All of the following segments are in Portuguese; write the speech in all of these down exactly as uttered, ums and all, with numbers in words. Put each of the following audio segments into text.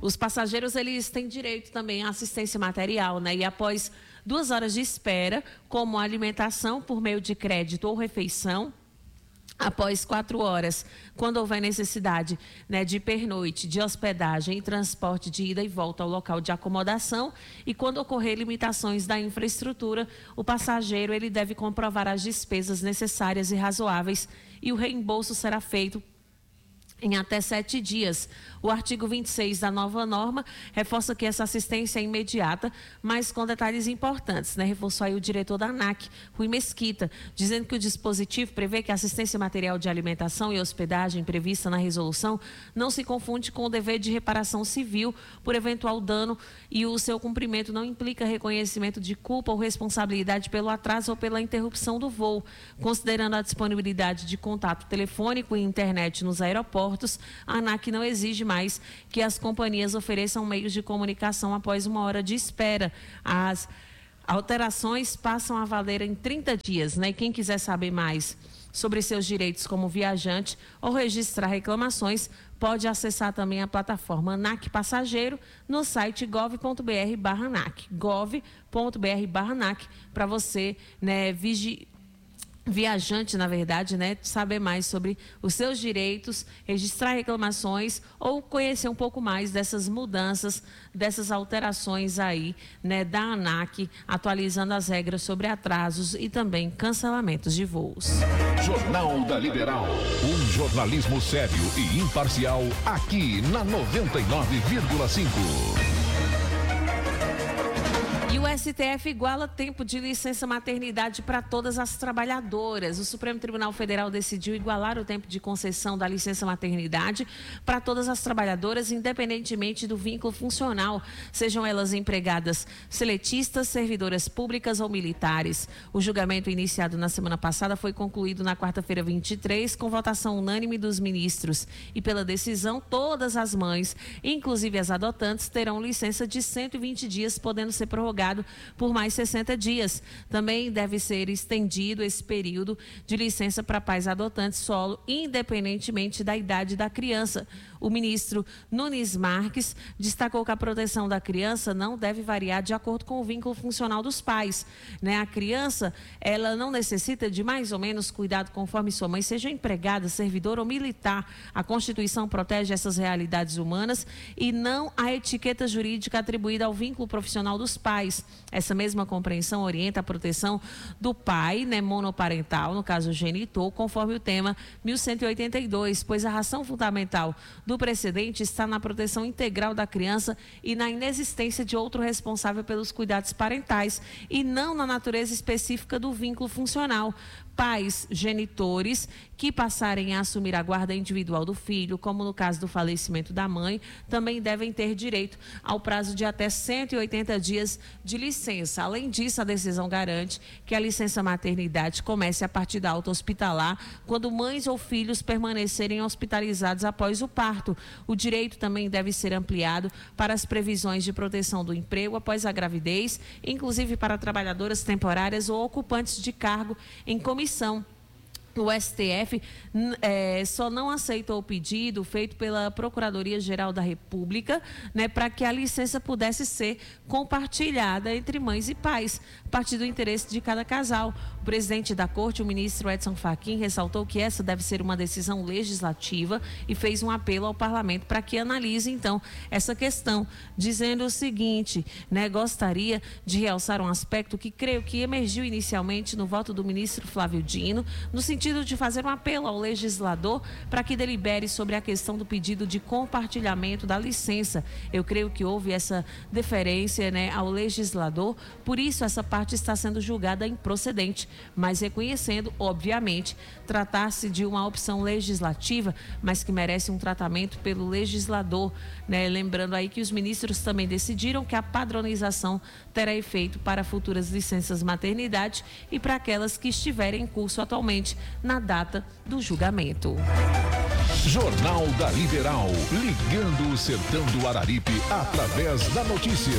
Os passageiros, eles têm direito também à assistência material, né? E após duas horas de espera, como alimentação por meio de crédito ou refeição, após quatro horas, quando houver necessidade, né, de pernoite, de hospedagem e transporte de ida e volta ao local de acomodação, e quando ocorrer limitações da infraestrutura, o passageiro ele deve comprovar as despesas necessárias e razoáveis, e o reembolso será feito em até sete dias. O artigo vinte e seis da nova norma reforça que essa assistência é imediata, mas com detalhes importantes, né? Reforçou aí o diretor da ANAC, Rui Mesquita, dizendo que o dispositivo prevê que a assistência material de alimentação e hospedagem prevista na resolução não se confunde com o dever de reparação civil por eventual dano, e o seu cumprimento não implica reconhecimento de culpa ou responsabilidade pelo atraso ou pela interrupção do voo. Considerando a disponibilidade de contato telefônico e internet nos aeroportos, a ANAC não exige mais que as companhias ofereçam meios de comunicação após uma hora de espera. As alterações passam a valer em trinta dias, né? Quem quiser saber mais sobre seus direitos como viajante ou registrar reclamações, pode acessar também a plataforma ANAC Passageiro no site gov ponto br barra ANAC, gov ponto br barra ANAC, para você, né, vigiar. Viajante, na verdade, né, saber mais sobre os seus direitos, registrar reclamações ou conhecer um pouco mais dessas mudanças, dessas alterações aí, né, da ANAC, atualizando as regras sobre atrasos e também cancelamentos de voos. Jornal da Liberal, um jornalismo sério e imparcial aqui na noventa e nove vírgula cinco. E o S T F iguala tempo de licença maternidade para todas as trabalhadoras. O Supremo Tribunal Federal decidiu igualar o tempo de concessão da licença maternidade para todas as trabalhadoras, independentemente do vínculo funcional, sejam elas empregadas seletistas, servidoras públicas ou militares. O julgamento iniciado na semana passada foi concluído na quarta-feira vinte e três, com votação unânime dos ministros. E pela decisão, todas as mães, inclusive as adotantes, terão licença de cento e vinte dias, podendo ser prorrogada por mais sessenta dias. Também deve ser estendido esse período de licença para pais adotantes solo, independentemente da idade da criança. O ministro Nunes Marques destacou que a proteção da criança não deve variar de acordo com o vínculo funcional dos pais, né? A criança, ela não necessita de mais ou menos cuidado conforme sua mãe seja empregada, servidora ou militar. A Constituição protege essas realidades humanas e não a etiqueta jurídica atribuída ao vínculo profissional dos pais. Essa mesma compreensão orienta a proteção do pai, né, monoparental, no caso genitor, conforme o tema mil cento e oitenta e dois, pois a razão fundamental do precedente está na proteção integral da criança e na inexistência de outro responsável pelos cuidados parentais, e não na natureza específica do vínculo funcional. Pais genitores que passarem a assumir a guarda individual do filho, como no caso do falecimento da mãe, também devem ter direito ao prazo de até cento e oitenta dias de licença. Além disso, a decisão garante que a licença maternidade comece a partir da alta hospitalar, quando mães ou filhos permanecerem hospitalizados após o parto. O direito também deve ser ampliado para as previsões de proteção do emprego após a gravidez, inclusive para trabalhadoras temporárias ou ocupantes de cargo em comissão. O S T F é, só não aceitou o pedido feito pela Procuradoria-Geral da República, né, para que a licença pudesse ser compartilhada entre mães e pais, a partir do interesse de cada casal. O presidente da Corte, o ministro Edson Fachin, ressaltou que essa deve ser uma decisão legislativa e fez um apelo ao parlamento para que analise, então, essa questão, dizendo o seguinte, né, gostaria de realçar um aspecto que creio que emergiu inicialmente no voto do ministro Flávio Dino, no sentido de fazer um apelo ao legislador para que delibere sobre a questão do pedido de compartilhamento da licença. Eu creio que houve essa deferência, né, ao legislador, por isso essa parte está sendo julgada improcedente, mas reconhecendo, obviamente, tratar-se de uma opção legislativa, mas que merece um tratamento pelo legislador, né? Lembrando aí que os ministros também decidiram que a padronização terá efeito para futuras licenças maternidade e para aquelas que estiverem em curso atualmente na data do julgamento. Jornal da Liberal, ligando o sertão do Araripe através da notícia.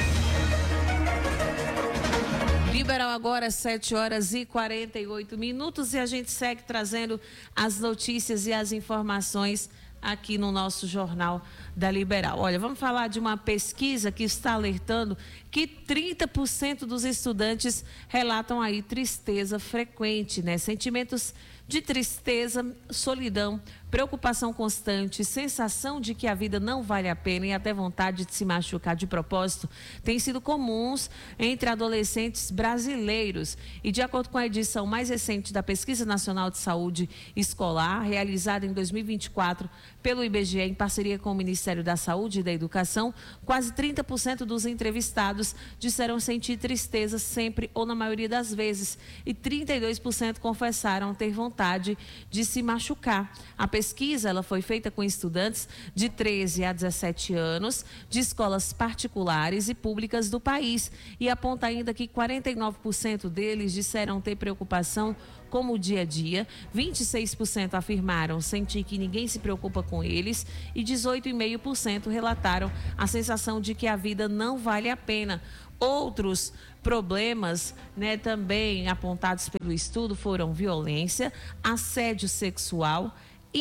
Liberal agora, sete horas e quarenta e oito minutos, e a gente segue trazendo as notícias e as informações aqui no nosso Jornal da Liberal. Olha, vamos falar de uma pesquisa que está alertando que trinta por cento dos estudantes relatam aí tristeza frequente, né? Sentimentos de tristeza, solidão, preocupação constante, sensação de que a vida não vale a pena e até vontade de se machucar de propósito têm sido comuns entre adolescentes brasileiros. E de acordo com a edição mais recente da Pesquisa Nacional de Saúde Escolar, realizada em dois mil e vinte e quatro pelo I B G E em parceria com o Ministério da Saúde e da Educação, quase trinta por cento dos entrevistados disseram sentir tristeza sempre ou na maioria das vezes e trinta e dois por cento confessaram ter vontade de se machucar. A pesquisa ela foi feita com estudantes de treze a dezessete anos de escolas particulares e públicas do país e aponta ainda que quarenta e nove por cento deles disseram ter preocupação como o dia a dia, vinte e seis por cento afirmaram sentir que ninguém se preocupa com eles e dezoito vírgula cinco por cento relataram a sensação de que a vida não vale a pena. Outros problemas, né, também apontados pelo estudo foram violência, assédio sexual,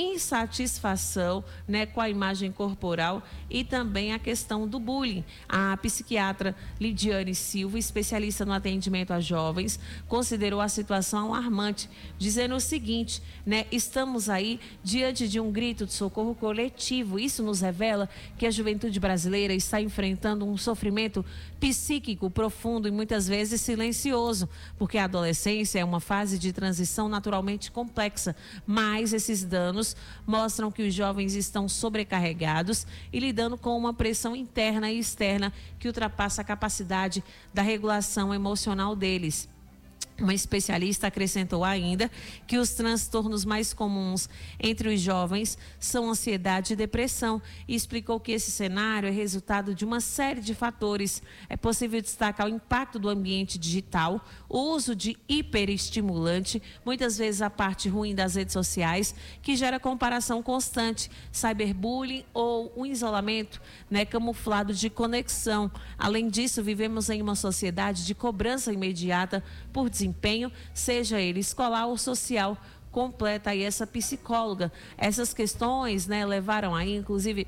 insatisfação, né, com a imagem corporal e também a questão do bullying. A psiquiatra Lidiane Silva, especialista no atendimento a jovens, considerou a situação alarmante, dizendo o seguinte, né, estamos aí diante de um grito de socorro coletivo. Isso nos revela que a juventude brasileira está enfrentando um sofrimento psíquico profundo e muitas vezes silencioso, porque a adolescência é uma fase de transição naturalmente complexa, mas esses danos mostram que os jovens estão sobrecarregados e lidando com uma pressão interna e externa que ultrapassa a capacidade da regulação emocional deles. Uma especialista acrescentou ainda que os transtornos mais comuns entre os jovens são ansiedade e depressão e explicou que esse cenário é resultado de uma série de fatores. É possível destacar o impacto do ambiente digital, o uso de hiperestimulante, muitas vezes a parte ruim das redes sociais, que gera comparação constante, cyberbullying ou um isolamento, né, camuflado de conexão. Além disso, vivemos em uma sociedade de cobrança imediata por desempenho, seja ele escolar ou social, completa aí essa psicóloga. Essas questões, né, levaram aí, inclusive,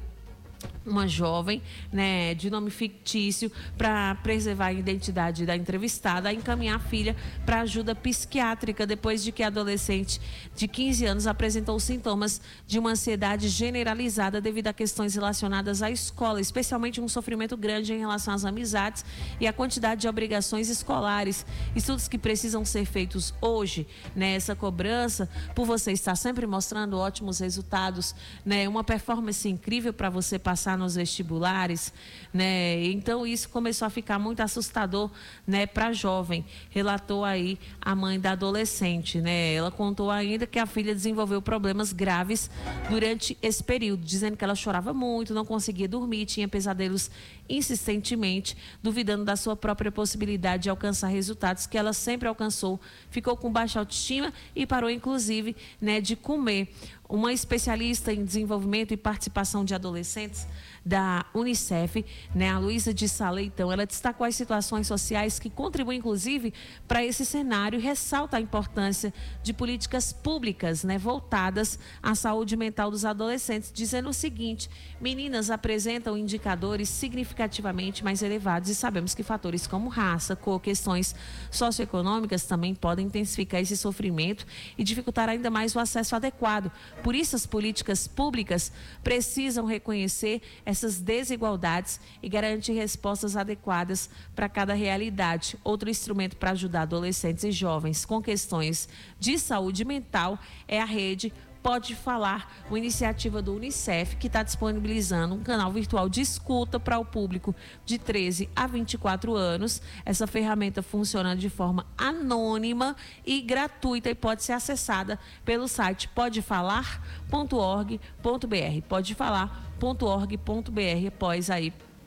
uma jovem, né, de nome fictício, para preservar a identidade da entrevistada, a encaminhar a filha para ajuda psiquiátrica depois de que a adolescente de quinze anos apresentou sintomas de uma ansiedade generalizada devido a questões relacionadas à escola, especialmente um sofrimento grande em relação às amizades e a quantidade de obrigações escolares. Estudos que precisam ser feitos hoje, né, essa cobrança por você estar sempre mostrando ótimos resultados, né, uma performance incrível para você passar nos vestibulares, né? Então isso começou a ficar muito assustador, né, para a jovem. Relatou aí a mãe da adolescente, né? Ela contou ainda que a filha desenvolveu problemas graves durante esse período, dizendo que ela chorava muito, não conseguia dormir, tinha pesadelos insistentemente, duvidando da sua própria possibilidade de alcançar resultados que ela sempre alcançou. Ficou com baixa autoestima e parou, inclusive, né, de comer. Uma especialista em desenvolvimento e participação de adolescentes da Unicef, né, a Luísa de Sá Leitão, ela destacou as situações sociais que contribuem, inclusive, para esse cenário e ressalta a importância de políticas públicas, né, voltadas à saúde mental dos adolescentes, dizendo o seguinte: meninas apresentam indicadores significativamente mais elevados e sabemos que fatores como raça, cor, questões socioeconômicas também podem intensificar esse sofrimento e dificultar ainda mais o acesso adequado. Por isso, as políticas públicas precisam reconhecer essas desigualdades e garantir respostas adequadas para cada realidade. Outro instrumento para ajudar adolescentes e jovens com questões de saúde mental é a rede Pode Falar, uma iniciativa do Unicef que está disponibilizando um canal virtual de escuta para o público de treze a vinte e quatro anos. Essa ferramenta funciona de forma anônima e gratuita e pode ser acessada pelo site pode falar ponto org ponto br. pode falar ponto org ponto br. Após aí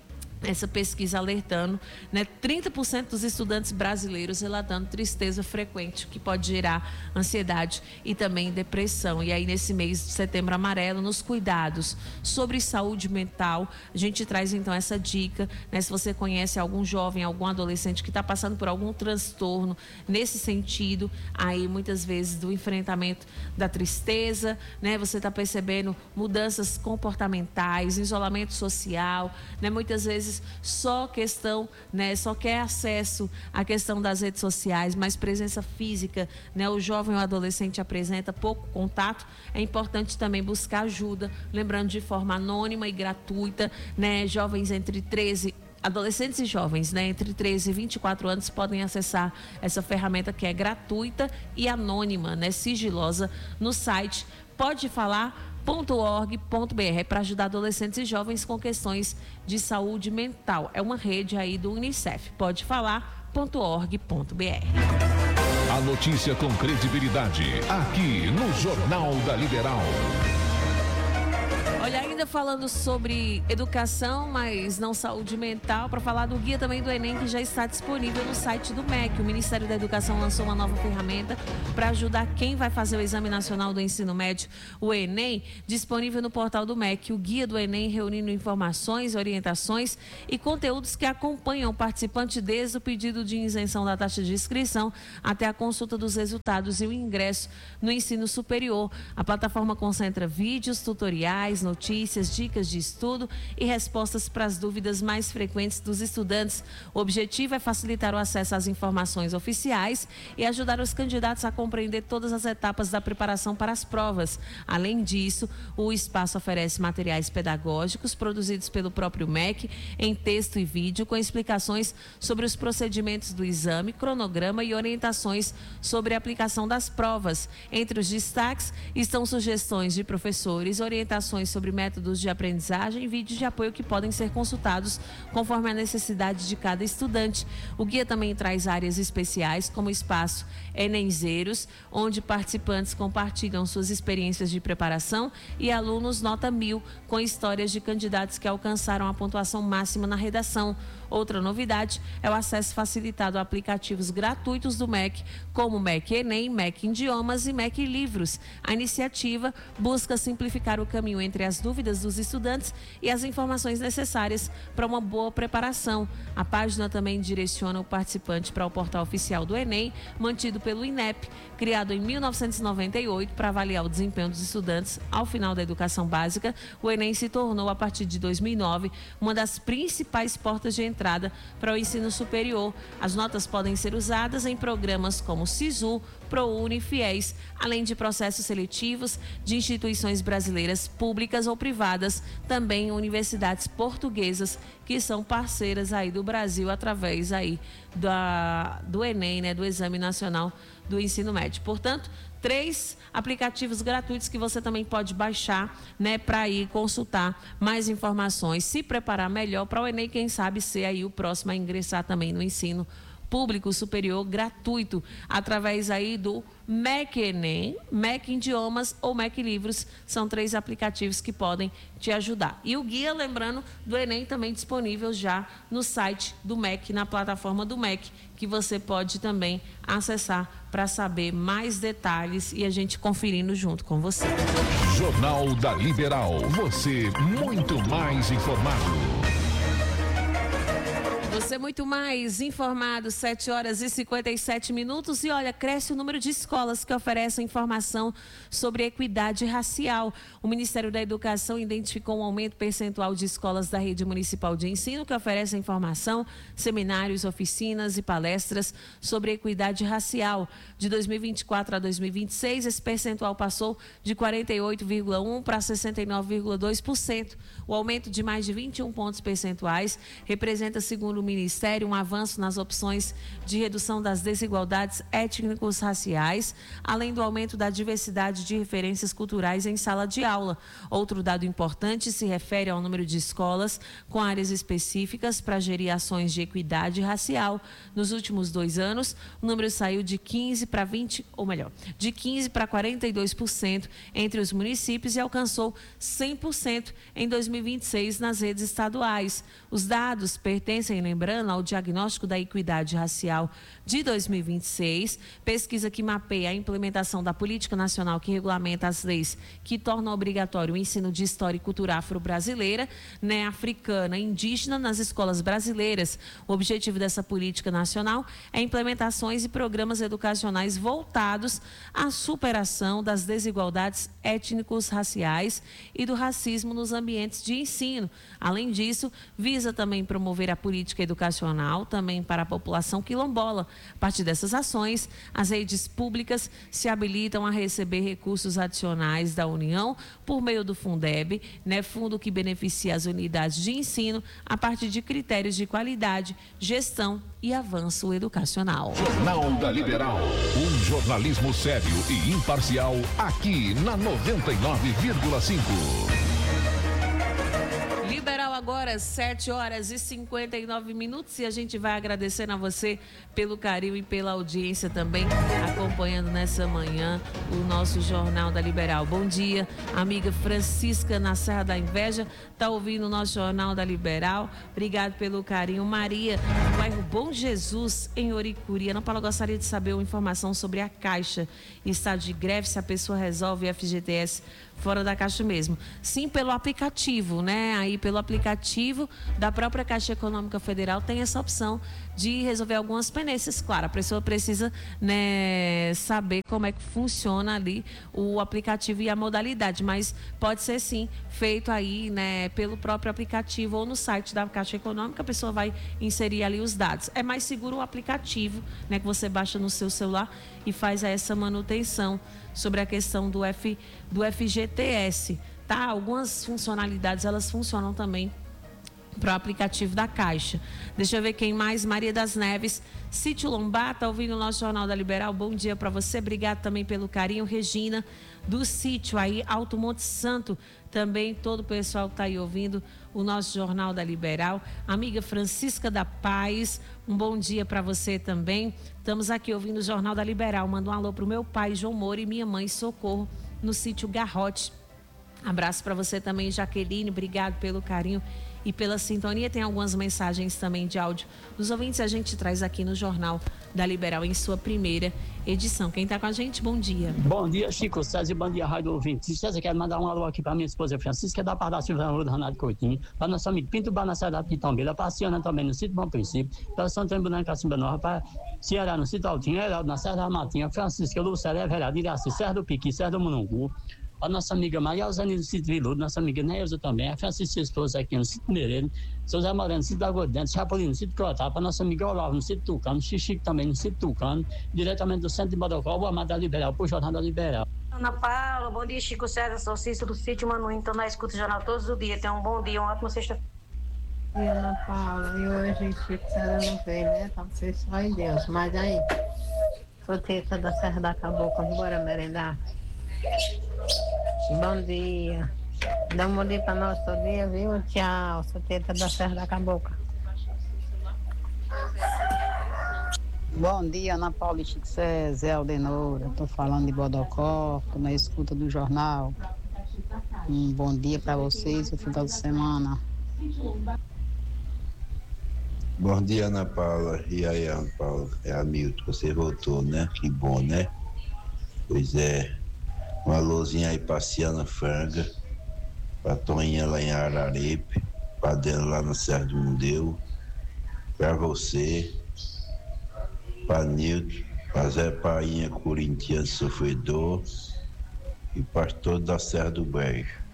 essa pesquisa alertando, né, trinta por cento dos estudantes brasileiros relatando tristeza frequente, que pode gerar ansiedade e também depressão. E aí, nesse mês de setembro amarelo, nos cuidados sobre saúde mental, a gente traz então essa dica, né, se você conhece algum jovem, algum adolescente que está passando por algum transtorno nesse sentido, aí muitas vezes do enfrentamento da tristeza, né, você está percebendo mudanças comportamentais, isolamento social, né, muitas vezes só questão, né, só quer acesso à questão das redes sociais, mas presença física, né, o jovem ou adolescente apresenta pouco contato, é importante também buscar ajuda, lembrando de forma anônima e gratuita, né, jovens entre treze adolescentes e jovens, né, entre treze e vinte e quatro anos podem acessar essa ferramenta que é gratuita e anônima, né, sigilosa, no site pode falar ponto org ponto br, é para ajudar adolescentes e jovens com questões de saúde mental. É uma rede aí do Unicef. Pode falar ponto org ponto br. A notícia com credibilidade, aqui no Jornal da Liberal. Olha, ainda falando sobre educação, mas não saúde mental, para falar do guia também do Enem, que já está disponível no site do M E C. O Ministério da Educação lançou uma nova ferramenta para ajudar quem vai fazer o Exame Nacional do Ensino Médio, o Enem, disponível no portal do M E C. O guia do Enem reunindo informações, orientações e conteúdos que acompanham o participante desde o pedido de isenção da taxa de inscrição até a consulta dos resultados e o ingresso no ensino superior. A plataforma concentra vídeos, tutoriais, notícias, dicas de estudo e respostas para as dúvidas mais frequentes dos estudantes. O objetivo é facilitar o acesso às informações oficiais e ajudar os candidatos a compreender todas as etapas da preparação para as provas. Além disso, o espaço oferece materiais pedagógicos produzidos pelo próprio M E C em texto e vídeo com explicações sobre os procedimentos do exame, cronograma e orientações sobre a aplicação das provas. Entre os destaques estão sugestões de professores, orientações sobre métodos de aprendizagem e vídeos de apoio que podem ser consultados conforme a necessidade de cada estudante. O guia também traz áreas especiais, como o espaço Enenzeiros, onde participantes compartilham suas experiências de preparação, e alunos nota mil, com histórias de candidatos que alcançaram a pontuação máxima na redação. Outra novidade é o acesso facilitado a aplicativos gratuitos do M E C, como o M E C Enem, M E C Idiomas e M E C Livros. A iniciativa busca simplificar o caminho entre as dúvidas dos estudantes e as informações necessárias para uma boa preparação. A página também direciona o participante para o portal oficial do Enem, mantido pelo INEP, criado em mil novecentos e noventa e oito para avaliar o desempenho dos estudantes ao final da educação básica. O Enem se tornou, a partir de dois mil e nove, uma das principais portas de entrada para o ensino superior. As notas podem ser usadas em programas como SISU, ProUni, FIES, além de processos seletivos de instituições brasileiras públicas ou privadas, também universidades portuguesas que são parceiras aí do Brasil através aí da, do Enem, né, do Exame Nacional do Ensino Médio. Portanto, três aplicativos gratuitos que você também pode baixar, né, para ir consultar mais informações, se preparar melhor para o Enem, quem sabe ser aí o próximo a ingressar também no ensino público superior gratuito, através aí do M E C Enem, M E C Idiomas ou M E C Livros. São três aplicativos que podem te ajudar. E o guia, lembrando, do Enem também disponível já no site do M E C, na plataforma do M E C, que você pode também acessar para saber mais detalhes e a gente conferindo junto com você. Jornal da Liberal, você muito mais informado. Você muito mais informado, sete horas e cinquenta e sete minutos. E olha, cresce o número de escolas que oferecem informação sobre equidade racial. O Ministério da Educação identificou um aumento percentual de escolas da rede municipal de ensino que oferecem informação, seminários, oficinas e palestras sobre equidade racial. De dois mil e vinte e quatro a dois mil e vinte e seis, esse percentual passou de quarenta e oito vírgula um por cento para sessenta e nove vírgula dois por cento. O aumento de mais de vinte e um pontos percentuais representa, segundo pelo Ministério um avanço nas opções de redução das desigualdades étnicos raciais, além do aumento da diversidade de referências culturais em sala de aula. Outro dado importante se refere ao número de escolas com áreas específicas para gerir ações de equidade racial. Nos últimos dois anos, o número saiu de quinze para vinte, ou melhor, de quinze para quarenta e dois por cento entre os municípios e alcançou cem por cento em dois mil e vinte e seis nas redes estaduais. Os dados pertencem, lembrando, ao diagnóstico da equidade racial de dois mil e vinte e seis, pesquisa que mapeia a implementação da política nacional que regulamenta as leis que tornam obrigatório o ensino de história e cultura afro-brasileira, né, africana e indígena nas escolas brasileiras. O objetivo dessa política nacional é implementações e programas educacionais voltados à superação das desigualdades étnicos raciais e do racismo nos ambientes de ensino. Além disso, visa também promover a política educacional também para a população quilombola. A partir dessas ações, as redes públicas se habilitam a receber recursos adicionais da União por meio do Fundeb, né, fundo que beneficia as unidades de ensino a partir de critérios de qualidade, gestão e avanço educacional. Jornal da Liberal, um jornalismo sério e imparcial aqui na noventa e nove vírgula cinco. Liberal agora, sete horas e cinquenta e nove minutos, e a gente vai agradecendo a você pelo carinho e pela audiência também, acompanhando nessa manhã o nosso Jornal da Liberal. Bom dia, amiga Francisca na Serra da Inveja, tá ouvindo o nosso Jornal da Liberal. Obrigado pelo carinho. Maria, no bairro Bom Jesus, em Oricuri. Ana Paula gostaria de saber uma informação sobre a Caixa, estado de greve, se a pessoa resolve F G T S fora da Caixa mesmo. Sim, pelo aplicativo, né? Aí pelo aplicativo da própria Caixa Econômica Federal tem essa opção de resolver algumas pendências. Claro, a pessoa precisa, né, saber como é que funciona ali o aplicativo e a modalidade, mas pode ser sim feito aí, né, pelo próprio aplicativo ou no site da Caixa Econômica. A pessoa vai inserir ali os dados. É mais seguro o aplicativo, né, que você baixa no seu celular e faz essa manutenção sobre a questão do, F, do F G T S, tá? Algumas funcionalidades, elas funcionam também para o aplicativo da Caixa. Deixa eu ver quem mais. Maria das Neves, Sítio Lombar, tá ouvindo o nosso Jornal da Liberal. Bom dia para você, obrigado também pelo carinho. Regina, do sítio aí, Alto Monte Santo, também todo o pessoal que está aí ouvindo o nosso Jornal da Liberal. Amiga Francisca da Paz, um bom dia para você também. Estamos aqui ouvindo o Jornal da Liberal. Manda um alô para o meu pai, João Moura, e minha mãe, Socorro, no sítio Garrote. Abraço para você também, Jaqueline, obrigado pelo carinho e pela sintonia. Tem algumas mensagens também de áudio dos ouvintes, a gente traz aqui no Jornal da Liberal em sua primeira edição. Quem está com a gente, bom dia. Bom dia, Chico César, bom dia, Rádio Ouvinte. César, quero mandar um alô aqui para minha esposa Francisca, da parte da Silvana Lula, Ronaldo Coutinho, para nossa amiga Pinto Bar, na cidade de Pitombeira, para a Ciana também no sítio Bom Princípio, para São Antônio Branco, Cacimba Nova, para Ceará no sítio Altinho, Heraldo na Serra da Matinha, Francisca, Lucélia, Everaldo, Iraci, Serra do Piqui, Serra do Munungu, a nossa amiga Maria Alzane do sítio Viludo, nossa amiga Neuza também, a Francisca esposa aqui no sítio Mereiro, São Zé Moreno no sítio da Godente, Chapolino no sítio Crotapa, a nossa amiga Olavo no sítio Tucano, Xixique também no sítio Tucano, diretamente do centro de Bodocó, o Amado da Liberal, por Jornal da Liberal. Ana Paula, bom dia, Chico César, sou Cícero do sítio Manuim, então nós escuta o jornal todos os dias, tenha um bom dia, uma ótima sexta-feira. E Ana Paula, e hoje Chico César não veio, né? Tá você só em Deus, mas aí, Soteta da Serra da Cabocla, bora merendar. Bom dia. Dá um bom dia para nós todo dia, viu? Tchau, Soteta da Serra da Cabocla. Bom dia, Ana Paula e Chico César, Aldenora. Estou falando de Bodocó, estou na escuta do jornal. Um bom dia para vocês, o final de semana. Bom dia, Ana Paula. E aí, Ana Paula? É a Milton, você voltou, né? Que bom, né? Pois é. Uma alôzinha aí pra Ciana Franga, pra Toninha lá em Araripe, pra Dela lá na Serra do Mundeu, pra você, pra Nilton, pra Zé Painha, corintiano sofredor, e pastor da Serra do Brejo.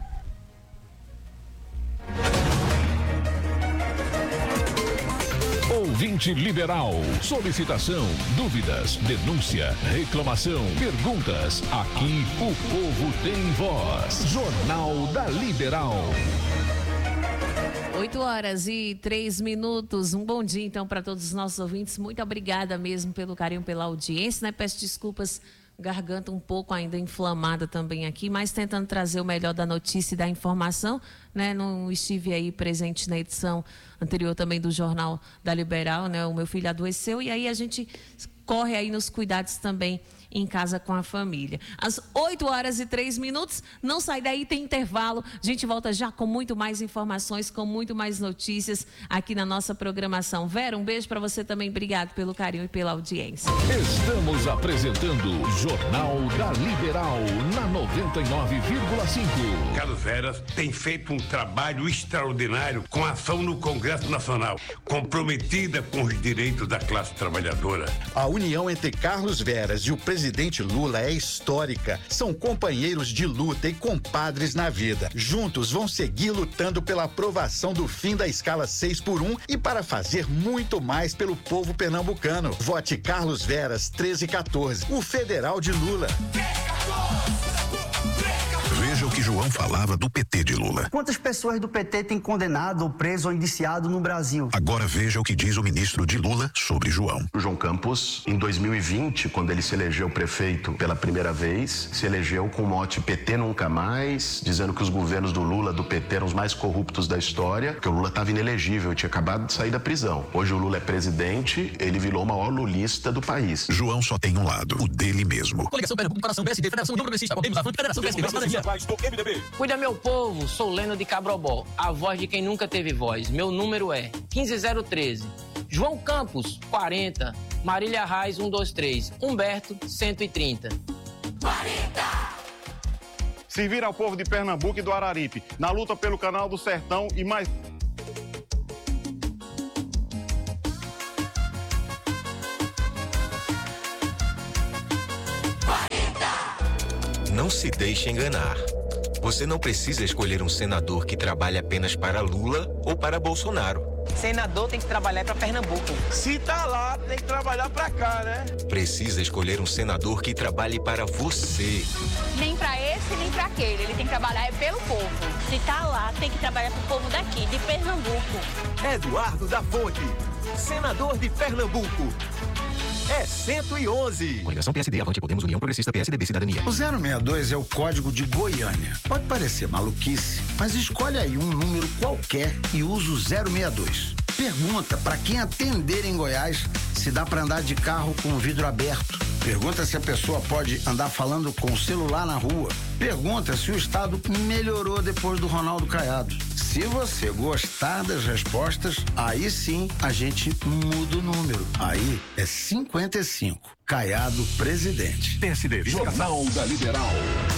Ouvinte Liberal. Solicitação, dúvidas, denúncia, reclamação, perguntas. Aqui o povo tem voz. Jornal da Liberal. oito horas e três minutos. Um bom dia, então, para todos os nossos ouvintes. Muito obrigada mesmo pelo carinho, pela audiência, né? Peço desculpas, garganta um pouco ainda inflamada também aqui, mas tentando trazer o melhor da notícia e da informação, né? Não estive aí presente na edição anterior também do Jornal da Liberal, né? O meu filho adoeceu e aí a gente corre aí nos cuidados também em casa com a família. Às oito horas e três minutos, não sai daí, tem intervalo. A gente volta já com muito mais informações, com muito mais notícias aqui na nossa programação. Vera, um beijo para você também. Obrigado pelo carinho e pela audiência. Estamos apresentando Jornal da Liberal na noventa e nove vírgula cinco. Carlos Veras tem feito um trabalho extraordinário com ação no Congresso Nacional, comprometida com os direitos da classe trabalhadora. A união entre Carlos Veras e o presidente Lula é histórica. São companheiros de luta e compadres na vida. Juntos vão seguir lutando pela aprovação do fim da escala seis por um e para fazer muito mais pelo povo pernambucano. Vote Carlos Veras treze quatorze, o federal de Lula. Veja o que João falava do P T de Lula. Quantas pessoas do P T têm condenado, ou preso ou indiciado no Brasil? Agora veja o que diz o ministro de Lula sobre João. O João Campos, em dois mil e vinte, quando ele se elegeu prefeito pela primeira vez, se elegeu com o mote P T nunca mais, dizendo que os governos do Lula, do P T, eram os mais corruptos da história, que o Lula estava inelegível, tinha acabado de sair da prisão. Hoje o Lula é presidente, ele virou o maior lulista do país. João só tem um lado, o dele mesmo. Coligação Pernambuco, Coração P S D, Federação União Progressista, Podemos, Avante, Federação P S D, M D B. Cuida meu povo, sou Leno de Cabrobó, a voz de quem nunca teve voz. Meu número é quinze zero treze. João Campos, quarenta. Marília Reis, um dois três. Humberto, cento e trinta. quarenta. Servir ao povo de Pernambuco e do Araripe, na luta pelo Canal do Sertão e mais... Não se deixe enganar. Você não precisa escolher um senador que trabalhe apenas para Lula ou para Bolsonaro. Senador tem que trabalhar para Pernambuco. Se tá lá, tem que trabalhar para cá, né? Precisa escolher um senador que trabalhe para você. Nem para esse, nem para aquele. Ele tem que trabalhar é pelo povo. Se tá lá, tem que trabalhar pro povo daqui, de Pernambuco. Eduardo da Fonte, senador de Pernambuco. É cento e onze. Coligação P S D, Avante, Podemos, União Progressista, P S D B, Cidadania. O zero seis dois é o código de Goiânia. Pode parecer maluquice, mas escolhe aí um número qualquer e usa o zero seis dois. Pergunta para quem atender em Goiás se dá para andar de carro com o vidro aberto. Pergunta se a pessoa pode andar falando com o celular na rua. Pergunta se o estado melhorou depois do Ronaldo Caiado. Se você gostar das respostas, aí sim a gente muda o número. Aí é cinquenta e cinco. Caiado presidente. P S D, Jornal da Liberal.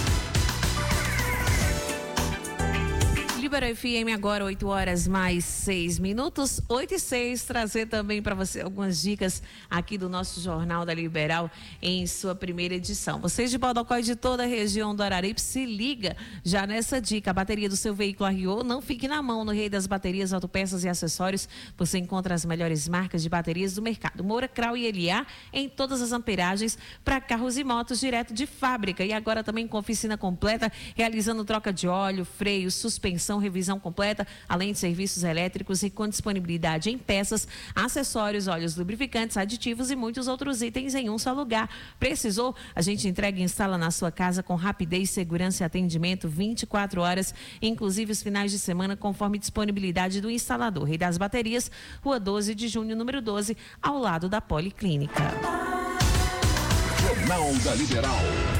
Liberal F M agora, oito horas mais seis minutos, oito e seis, trazer também para você algumas dicas aqui do nosso Jornal da Liberal em sua primeira edição. Vocês de Bodocó e de toda a região do Araripe, se liga já nessa dica. A bateria do seu veículo arriou, não fique na mão. No Rei das Baterias, Autopeças e Acessórios, você encontra as melhores marcas de baterias do mercado. Moura, Crau e L A em todas as amperagens para carros e motos direto de fábrica. E agora também com oficina completa, realizando troca de óleo, freio, suspensão, revisão completa, além de serviços elétricos e com disponibilidade em peças, acessórios, óleos lubrificantes, aditivos e muitos outros itens em um só lugar. Precisou? A gente entrega e instala na sua casa com rapidez, segurança e atendimento vinte e quatro horas, inclusive os finais de semana, conforme disponibilidade do instalador. Rei das Baterias, Rua doze de junho, número doze, ao lado da Policlínica. Jornal da Liberal.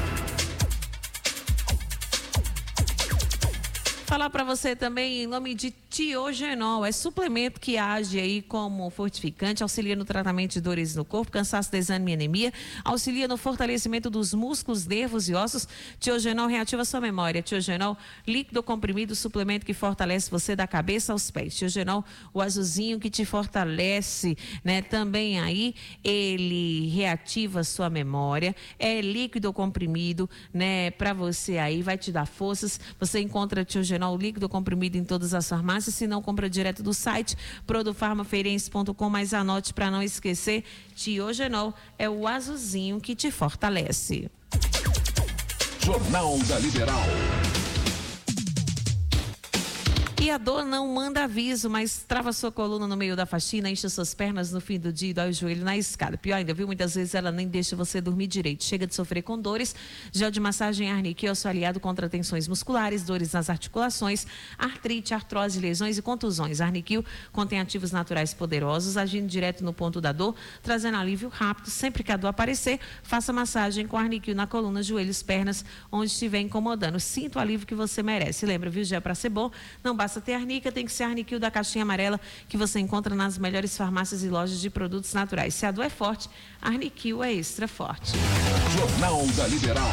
Falar para você também em nome de Tiogenol, é suplemento que age aí como fortificante, auxilia no tratamento de dores no corpo, cansaço, desânimo e anemia, auxilia no fortalecimento dos músculos, nervos e ossos. Tiogenol reativa sua memória. Tiogenol, líquido comprimido, suplemento que fortalece você da cabeça aos pés. Tiogenol, o azulzinho que te fortalece, né? Também aí ele reativa sua memória, é líquido comprimido, né? Para você aí, vai te dar forças. Você encontra Tiogenol líquido comprimido em todas as farmácias. Se não, compra direto do site produfarmafeirense ponto com, mas anote para não esquecer, Tiogenol é o azulzinho que te fortalece. Jornal da Liberal. E a dor não manda aviso, mas trava sua coluna no meio da faxina, enche suas pernas no fim do dia e dói o joelho na escada. Pior ainda, viu? Muitas vezes ela nem deixa você dormir direito. Chega de sofrer com dores. Gel de massagem Arniquil é o seu aliado contra tensões musculares, dores nas articulações, artrite, artrose, lesões e contusões. Arniquil contém ativos naturais poderosos, agindo direto no ponto da dor, trazendo alívio rápido. Sempre que a dor aparecer, faça massagem com Arniquil na coluna, joelhos, pernas, onde estiver incomodando. Sinta o alívio que você merece. Lembra, viu? Gel para ser bom, não basta ter arnica, tem que ser Arniquil da caixinha amarela que você encontra nas melhores farmácias e lojas de produtos naturais. Se a dor é forte, Arniquil é extra forte. Jornal da Liberal.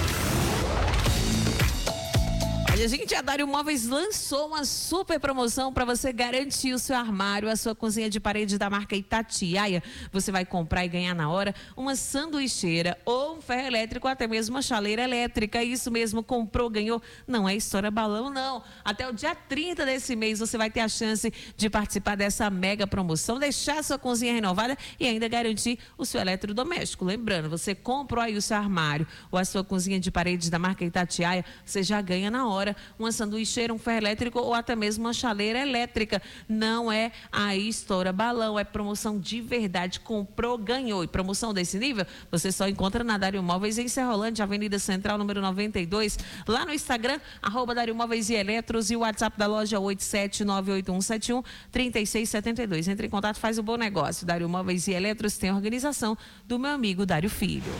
Olha, gente, a Dário Móveis lançou uma super promoção para você garantir o seu armário, a sua cozinha de parede da marca Itatiaia. Você vai comprar e ganhar na hora uma sanduicheira ou um ferro elétrico, ou até mesmo uma chaleira elétrica. Isso mesmo, comprou, ganhou. Não é história balão, não. Até o dia trinta desse mês você vai ter a chance de participar dessa mega promoção, deixar a sua cozinha renovada e ainda garantir o seu eletrodoméstico. Lembrando, você comprou aí o seu armário ou a sua cozinha de parede da marca Itatiaia, você já ganha na hora uma sanduicheira, um ferro elétrico ou até mesmo uma chaleira elétrica. Não é aí estoura balão, é promoção de verdade. Comprou, ganhou. E promoção desse nível você só encontra na Dário Móveis em Serrolândia, Avenida Central, número noventa e dois. Lá no Instagram, arroba Dário Móveis e Eletros, e o WhatsApp da loja oito sete nove oito um sete um três seis sete dois. Entre em contato, faz o bom negócio. Dário Móveis e Eletros tem a organização do meu amigo Dário Filho.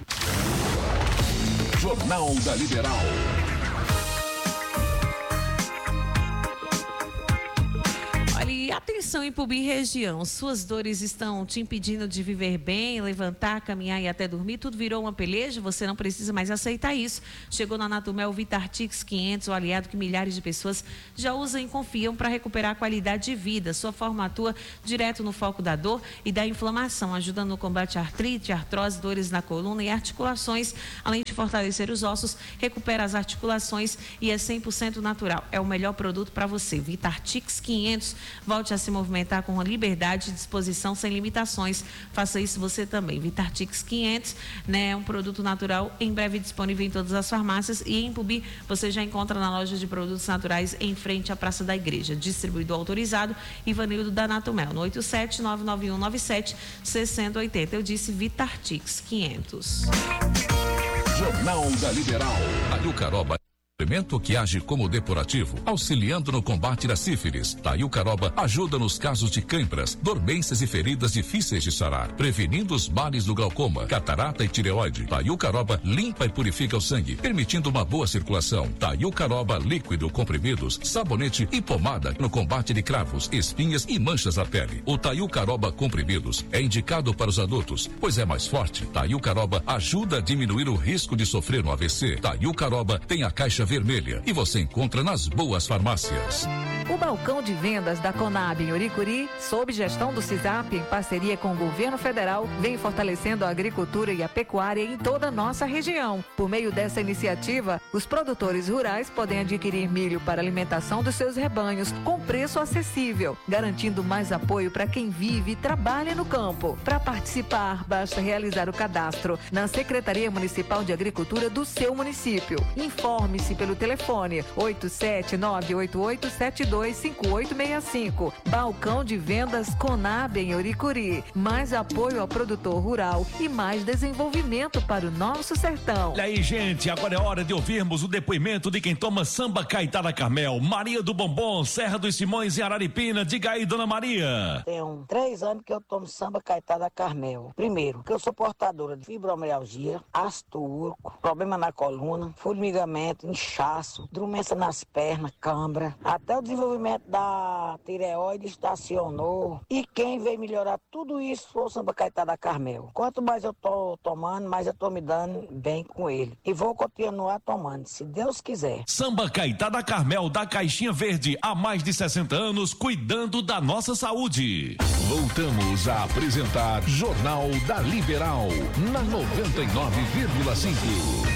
Jornal da Liberal. Olha, atenção Ipubi região, suas dores estão te impedindo de viver bem, levantar, caminhar e até dormir, tudo virou uma peleja, você não precisa mais aceitar isso. Chegou na Natumel Vitartix quinhentos, o aliado que milhares de pessoas já usam e confiam para recuperar a qualidade de vida. Sua forma atua direto no foco da dor e da inflamação, ajudando no combate à artrite, artrose, dores na coluna e articulações, além de fortalecer os ossos, recupera as articulações e é cem por cento natural. É o melhor produto para você. Vitartix quinhentos. Volte a se movimentar com liberdade e disposição sem limitações. Faça isso você também. Vitartix quinhentos, né? É um produto natural, em breve disponível em todas as farmácias, e em Ipubi você já encontra na loja de produtos naturais em frente à Praça da Igreja. Distribuidor autorizado, Ivanildo da Natumel, no oito sete nove nove um nove sete seis zero oito zero. Eu disse Vitartix quinhentos. Jornal da Liberal. A Yucaroba, suplemento que age como depurativo, auxiliando no combate da sífilis. Taiucaroba ajuda nos casos de câimbras, dormências e feridas difíceis de sarar, prevenindo os males do glaucoma, catarata e tireoide. Taiucaroba limpa e purifica o sangue, permitindo uma boa circulação. Taiucaroba líquido, comprimidos, sabonete e pomada no combate de cravos, espinhas e manchas na pele. O Taiucaroba comprimidos é indicado para os adultos, pois é mais forte. Taiucaroba ajuda a diminuir o risco de sofrer um A V C. Taiucaroba tem a caixa vermelha e você encontra nas boas farmácias. O balcão de vendas da Conab em Oricuri, sob gestão do CISAP, em parceria com o governo federal, vem fortalecendo a agricultura e a pecuária em toda a nossa região. Por meio dessa iniciativa, os produtores rurais podem adquirir milho para alimentação dos seus rebanhos com preço acessível, garantindo mais apoio para quem vive e trabalha no campo. Para participar, basta realizar o cadastro na Secretaria Municipal de Agricultura do seu município. Informe-se pelo telefone oito sete nove oito oito sete dois cinco oito seis cinco. Balcão de vendas Conab em Oricuri. Mais apoio ao produtor rural e mais desenvolvimento para o nosso sertão. E aí, gente, agora é hora de ouvirmos o depoimento de quem toma samba Caetá da Carmel, Maria do Bombom, Serra dos Simões e Araripina. Diga aí, dona Maria. Tem um, três anos que eu tomo samba Caetá da Carmel. Primeiro, que eu sou portadora de fibromialgia, ácido úrico, problema na coluna, formigamento, inchaço, dormência nas pernas, cãibra, até o desenvolvimento da tireoide estacionou. E quem veio melhorar tudo isso foi o samba Caetá da Carmel. Quanto mais eu tô tomando, mais eu tô me dando bem com ele. E vou continuar tomando, se Deus quiser. Samba Caetá da Carmel, da Caixinha Verde, há mais de sessenta anos, cuidando da nossa saúde. Voltamos a apresentar Jornal da Liberal, na noventa e nove vírgula cinco.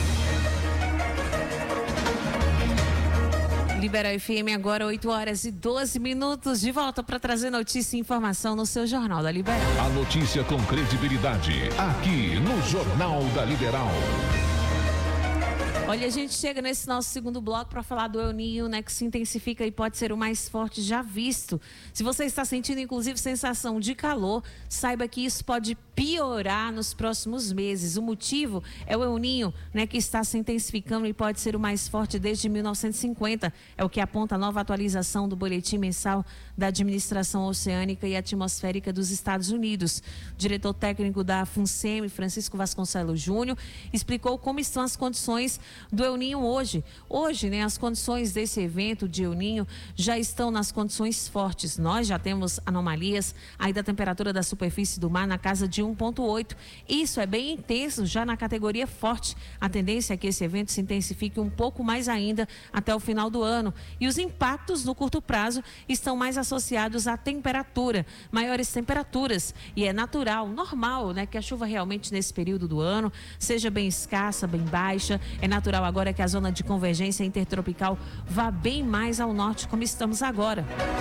Liberal F M, agora oito horas e doze minutos, de volta para trazer notícia e informação no seu Jornal da Liberal. A notícia com credibilidade, aqui no Jornal da Liberal. Olha, a gente chega nesse nosso segundo bloco para falar do El Niño, né, que se intensifica e pode ser o mais forte já visto. Se você está sentindo, inclusive, sensação de calor, saiba que isso pode piorar nos próximos meses. O motivo é o El Niño, né, que está se intensificando e pode ser o mais forte desde mil novecentos e cinquenta. É o que aponta a nova atualização do boletim mensal da Administração Oceânica e Atmosférica dos Estados Unidos. O diretor técnico da FUNSEMI, Francisco Vasconcelos Júnior, explicou como estão as condições do El Niño hoje. Hoje, né, as condições desse evento de El Niño já estão nas condições fortes. Nós já temos anomalias aí da temperatura da superfície do mar na casa de um ponto oito. Isso é bem intenso, já na categoria forte. A tendência é que esse evento se intensifique um pouco mais ainda até o final do ano. E os impactos no curto prazo estão mais associados à temperatura, maiores temperaturas. E é natural, normal, né, que a chuva realmente nesse período do ano seja bem escassa, bem baixa. É natural agora que a zona de convergência intertropical vá bem mais ao norte, como estamos agora.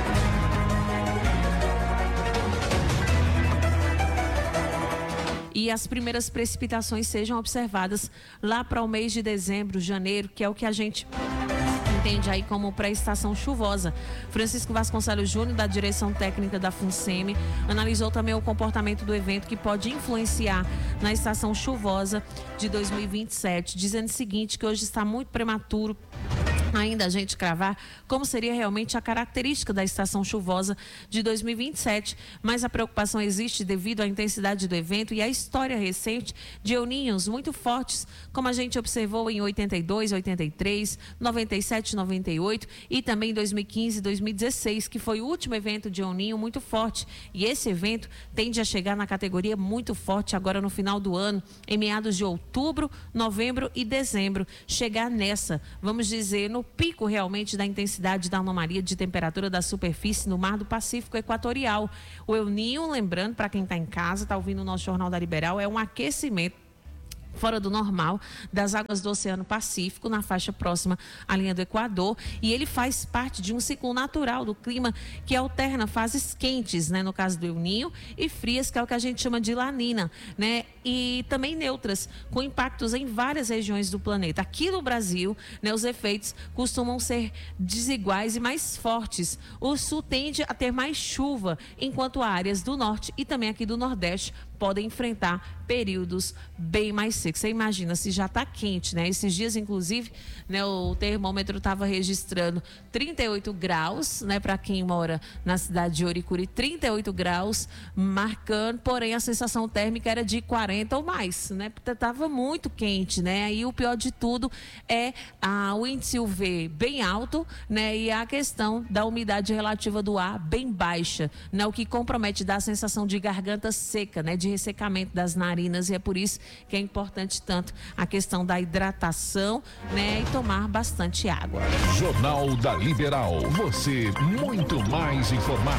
E as primeiras precipitações sejam observadas lá para o mês de dezembro, janeiro, que é o que a gente entende aí como pré-estação chuvosa. Francisco Vasconcelos Júnior, da direção técnica da FUNSEMI, analisou também o comportamento do evento que pode influenciar na estação chuvosa de dois mil e vinte e sete, dizendo o seguinte, que hoje está muito prematuro ainda a gente cravar como seria realmente a característica da estação chuvosa de dois mil e vinte e sete, mas a preocupação existe devido à intensidade do evento e à história recente de El Niños muito fortes, como a gente observou em oitenta e dois, oitenta e três, noventa e sete, noventa e oito e também em dois mil e quinze, dois mil e dezesseis, que foi o último evento de El Niño muito forte. E esse evento tende a chegar na categoria muito forte agora no final do ano, em meados de outubro, novembro e dezembro. Chegar nessa, vamos dizer, no pico realmente da intensidade da anomalia de temperatura da superfície no Mar do Pacífico Equatorial. O El Niño, lembrando, para quem está em casa, está ouvindo o nosso Jornal da Liberal, é um aquecimento fora do normal das águas do Oceano Pacífico, na faixa próxima à linha do Equador, e ele faz parte de um ciclo natural do clima que alterna fases quentes, né, no caso do El Niño, e frias, que é o que a gente chama de La Nina, né, e também neutras, com impactos em várias regiões do planeta. Aqui no Brasil, né, os efeitos costumam ser desiguais e mais fortes. O sul tende a ter mais chuva, enquanto áreas do norte e também aqui do nordeste podem enfrentar períodos bem mais secos. Você imagina, se já está quente, né? Esses dias, inclusive, né, o termômetro estava registrando trinta e oito graus, né? Para quem mora na cidade de Oricuri, trinta e oito graus, marcando, porém a sensação térmica era de quarenta ou mais, né? Porque estava muito quente, né? E o pior de tudo é a, o índice U V bem alto, né? E a questão da umidade relativa do ar bem baixa, né? O que compromete dar a sensação de garganta seca, né? De ressecamento das narinas, e é por isso que é importante tanto a questão da hidratação, né, e tomar bastante água. Jornal da Liberal, você muito mais informado.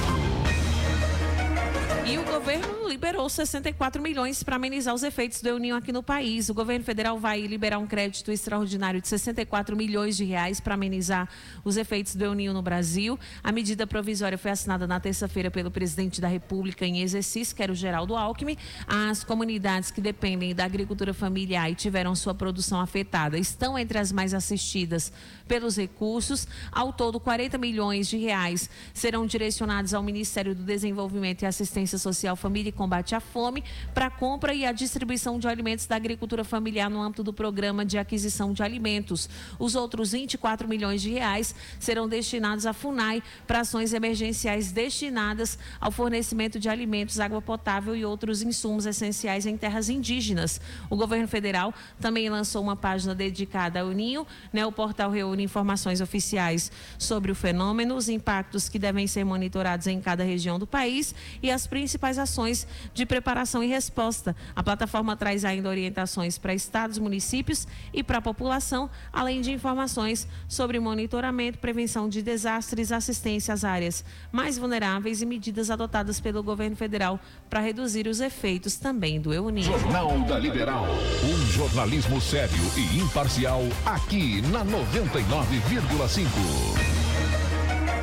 E o governo liberou sessenta e quatro milhões para amenizar os efeitos do El Niño aqui no país. O governo federal vai liberar um crédito extraordinário de sessenta e quatro milhões de reais para amenizar os efeitos do El Niño no Brasil. A medida provisória foi assinada na terça-feira pelo presidente da República em exercício, que era o Geraldo Alckmin. As comunidades que dependem da agricultura familiar e tiveram sua produção afetada estão entre as mais assistidas pelos recursos. Ao todo, quarenta milhões de reais serão direcionados ao Ministério do Desenvolvimento e Assistência Social, Família e Combate à Fome para a compra e a distribuição de alimentos da agricultura familiar no âmbito do Programa de Aquisição de Alimentos. Os outros vinte e quatro milhões de reais serão destinados à FUNAI para ações emergenciais destinadas ao fornecimento de alimentos, água potável e outros insumos essenciais em terras indígenas. O governo federal também lançou uma página dedicada ao El Niño, né? O portal reúne informações oficiais sobre o fenômeno, os impactos que devem ser monitorados em cada região do país e as principais ações de preparação e resposta. A plataforma traz ainda orientações para estados, municípios e para a população, além de informações sobre monitoramento, prevenção de desastres, assistência às áreas mais vulneráveis e medidas adotadas pelo governo federal para reduzir os efeitos também do El Niño. Jornal da Liberal, um jornalismo sério e imparcial aqui na noventa e nove vírgula cinco.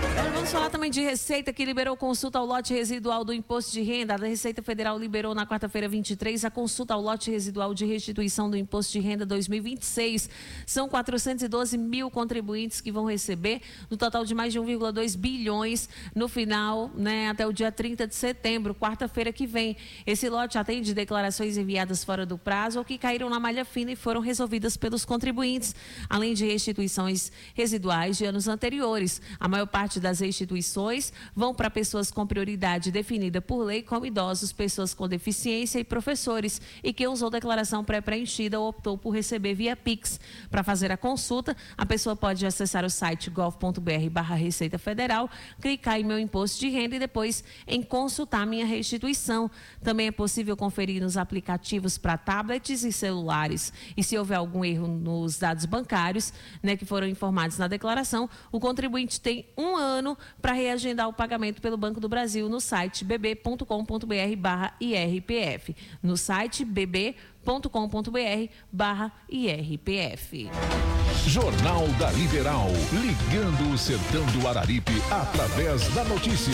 Vamos falar também de Receita, que liberou consulta ao lote residual do Imposto de Renda. A Receita Federal liberou na quarta-feira vinte e três a consulta ao lote residual de restituição do Imposto de Renda dois mil e vinte e seis. São quatrocentos e doze mil contribuintes que vão receber, no total de mais de um vírgula dois bilhões no final, né, até o dia trinta de setembro, quarta-feira que vem. Esse lote atende declarações enviadas fora do prazo ou que caíram na malha fina e foram resolvidas pelos contribuintes, além de restituições residuais de anos anteriores. A maior parte das restituições vão para pessoas com prioridade definida por lei, como idosos, pessoas com deficiência e professores, e quem usou declaração pré-preenchida ou optou por receber via Pix. Para fazer a consulta, a pessoa pode acessar o site gov ponto br barra Receita Federal, clicar em Meu Imposto de Renda e depois em Consultar Minha Restituição. Também é possível conferir nos aplicativos para tablets e celulares. E se houver algum erro nos dados bancários, né, que foram informados na declaração, o contribuinte tem um ano para reagendar o pagamento pelo Banco do Brasil no site bb ponto com ponto br barra I R P F. No site bb ponto com ponto br barra I R P F. Jornal da Liberal, ligando o sertão do Araripe através da notícia.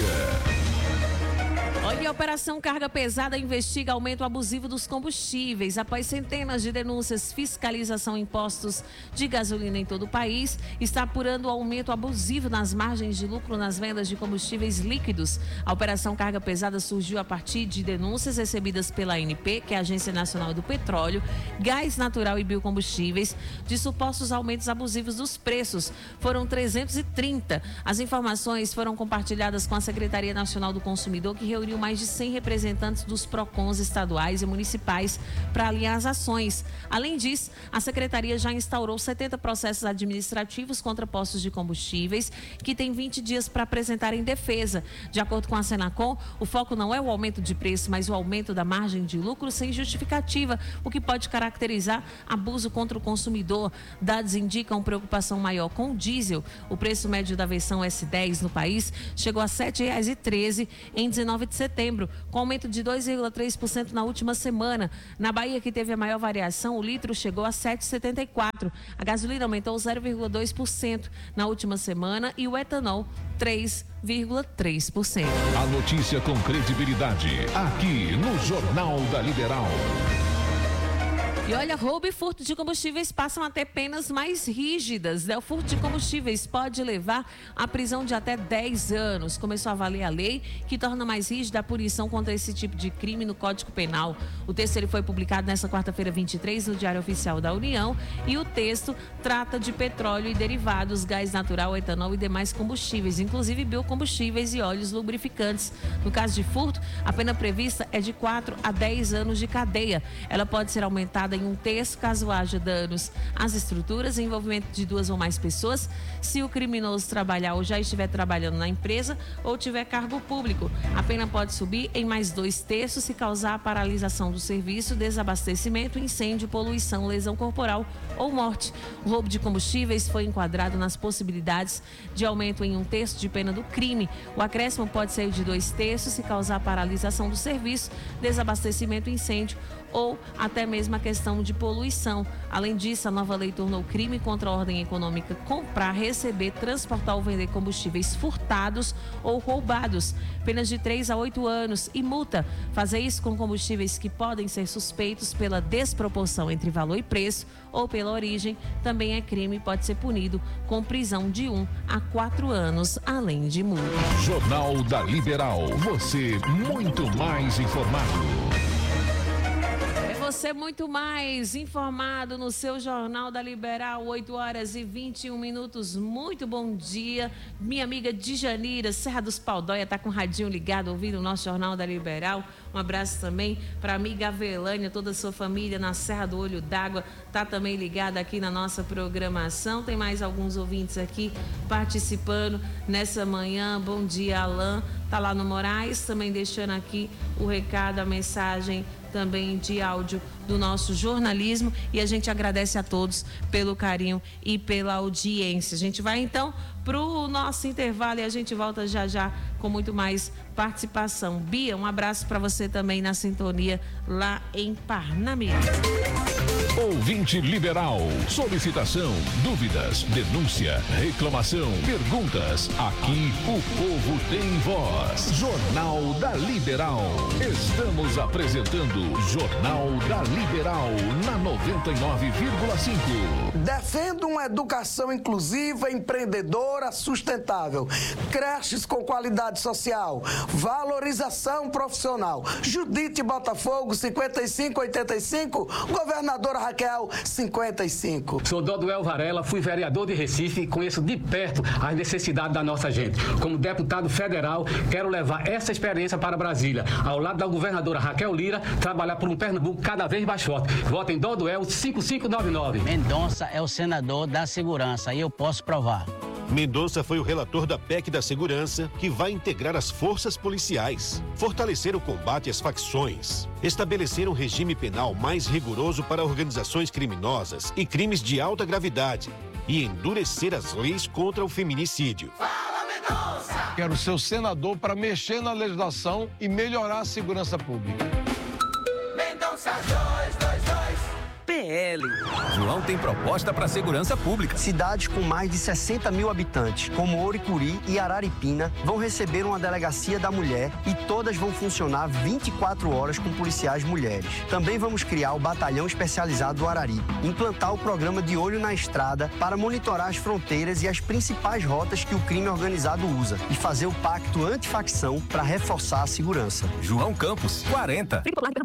Olha, a Operação Carga Pesada investiga aumento abusivo dos combustíveis. Após centenas de denúncias, fiscalização impostos de gasolina em todo o país está apurando o aumento abusivo nas margens de lucro nas vendas de combustíveis líquidos. A Operação Carga Pesada surgiu a partir de denúncias recebidas pela A N P, que é a Agência Nacional do Petróleo, Gás Natural e Biocombustíveis, de supostos aumentos abusivos dos preços. Foram trezentos e trinta. As informações foram compartilhadas com a Secretaria Nacional do Consumidor, que reuniu mais de cem representantes dos PROCONs estaduais e municipais para alinhar as ações. Além disso, a Secretaria já instaurou setenta processos administrativos contra postos de combustíveis, que têm vinte dias para apresentarem defesa. De acordo com a Senacom, o foco não é o aumento de preço, mas o aumento da margem de lucro sem justificativa, o que pode caracterizar abuso contra o consumidor. Dados indicam preocupação maior com o diesel. O preço médio da versão S dez no país chegou a sete reais e treze centavos em dezenove de setembro, com aumento de dois vírgula três por cento na última semana. Na Bahia, que teve a maior variação, o litro chegou a sete reais e setenta e quatro centavos. A gasolina aumentou zero vírgula dois por cento na última semana e o etanol três vírgula três por cento. A notícia com credibilidade, aqui no Jornal da Liberal. E olha, roubo e furto de combustíveis passam a ter penas mais rígidas, né? O furto de combustíveis pode levar à prisão de até dez anos. Começou a valer a lei que torna mais rígida a punição contra esse tipo de crime no Código Penal. O texto ele foi publicado nesta quarta-feira vinte e três no Diário Oficial da União e o texto trata de petróleo e derivados, gás natural, etanol e demais combustíveis, inclusive biocombustíveis e óleos lubrificantes. No caso de furto, a pena prevista é de quatro a dez anos de cadeia. Ela pode ser aumentada em um terço caso haja danos às estruturas, envolvimento de duas ou mais pessoas, se o criminoso trabalhar ou já estiver trabalhando na empresa ou tiver cargo público. A pena pode subir em mais dois terços se causar a paralisação do serviço, desabastecimento, incêndio, poluição, lesão corporal ou morte. O roubo de combustíveis foi enquadrado nas possibilidades de aumento em um terço de pena do crime. O acréscimo pode ser de dois terços se causar a paralisação do serviço, desabastecimento, incêndio ou até mesmo a questão de poluição. Além disso, a nova lei tornou crime contra a ordem econômica comprar, receber, transportar ou vender combustíveis furtados ou roubados. Penas de três a oito anos e multa. Fazer isso com combustíveis que podem ser suspeitos pela desproporção entre valor e preço ou pela origem também é crime e pode ser punido com prisão de um a quatro anos, além de multa. Jornal da Liberal. Você muito mais informado. Você muito mais informado no seu Jornal da Liberal, oito horas e vinte e um minutos. Muito bom dia. Minha amiga Djanira, Serra dos Paudóia, está com o radinho ligado, ouvindo o nosso Jornal da Liberal. Um abraço também para a amiga Avelânia, toda a sua família na Serra do Olho d'Água, está também ligada aqui na nossa programação. Tem mais alguns ouvintes aqui participando nessa manhã. Bom dia, Alain. Está lá no Moraes, também deixando aqui o recado, a mensagem também de áudio do nosso jornalismo, e a gente agradece a todos pelo carinho e pela audiência. A gente vai então para o nosso intervalo e a gente volta já já com muito mais participação. Bia, um abraço para você também na sintonia lá em Parnamirim. Ouvinte Liberal. Solicitação, dúvidas, denúncia, reclamação, perguntas. Aqui o povo tem voz. Jornal da Liberal. Estamos apresentando Jornal da Liberal na noventa e nove vírgula cinco. Defendo uma educação inclusiva, empreendedora, sustentável. Creches com qualidade social. Valorização profissional. Judite Botafogo, cinquenta e cinco oitenta e cinco. Governadora Raquel, cinquenta e cinco. Sou Doduel Varela, fui vereador de Recife e conheço de perto as necessidades da nossa gente. Como deputado federal, quero levar essa experiência para Brasília. Ao lado da governadora Raquel Lira, trabalhar por um Pernambuco cada vez mais forte. Votem Doduel cinco cinco nove nove. Mendonça é o senador da segurança e eu posso provar. Mendonça foi o relator da P E C da Segurança, que vai integrar as forças policiais, fortalecer o combate às facções, estabelecer um regime penal mais rigoroso para organizações criminosas e crimes de alta gravidade e endurecer as leis contra o feminicídio. Fala, Mendonça! Quero ser o senador para mexer na legislação e melhorar a segurança pública. Mendonça dois dois dois. P L. João tem proposta para a segurança pública. Cidades com mais de sessenta mil habitantes, como Oricuri e Araripina, vão receber uma delegacia da mulher e todas vão funcionar vinte e quatro horas com policiais mulheres. Também vamos criar o Batalhão Especializado do Araripe, implantar o programa de Olho na Estrada para monitorar as fronteiras e as principais rotas que o crime organizado usa e fazer o pacto antifacção para reforçar a segurança. João Campos, quarenta.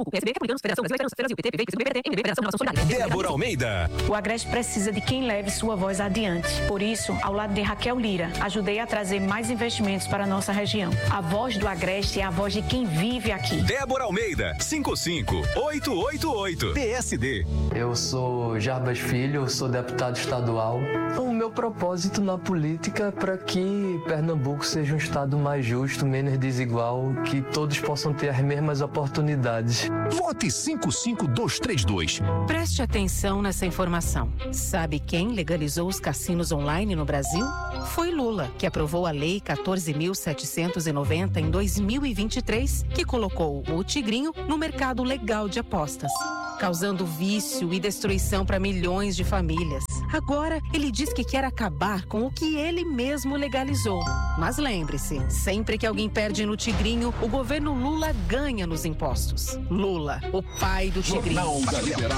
Débora Almeida. O Agreste precisa de quem leve sua voz adiante. Por isso, ao lado de Raquel Lira, ajudei a trazer mais investimentos para a nossa região. A voz do Agreste é a voz de quem vive aqui. Débora Almeida, cinco cinco oito oito oito. P S D. Eu sou Jarbas Filho, sou deputado estadual. O meu propósito na política é para que Pernambuco seja um estado mais justo, menos desigual, que todos possam ter as mesmas oportunidades. Vote cinco cinco dois três dois. Preste atenção nessa informação. Sabe quem legalizou os cassinos online no Brasil? Foi Lula, que aprovou a Lei quatorze mil setecentos e noventa em dois mil e vinte e três, que colocou o Tigrinho no mercado legal de apostas, causando vício e destruição para milhões de famílias. Agora, ele diz que quer acabar com o que ele mesmo legalizou. Mas lembre-se, sempre que alguém perde no Tigrinho, o governo Lula ganha nos impostos. Lula, o pai do Tigrinho. Jornal da Liberal.